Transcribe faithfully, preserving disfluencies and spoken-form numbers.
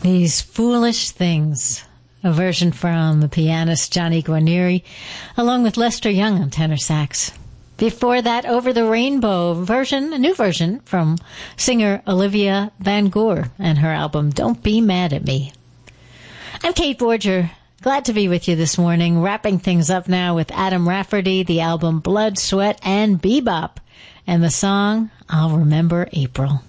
These Foolish Things, a version from the pianist Johnny Guarnieri, along with Lester Young on tenor sax. Before that, Over the Rainbow version, a new version from singer Olivia Van Goor and her album Don't Be Mad at Me. I'm Kate Borger. Glad to be with you this morning, wrapping things up now with Adam Rafferty, the album Blood, Sweat, and Bebop, and the song I'll Remember April.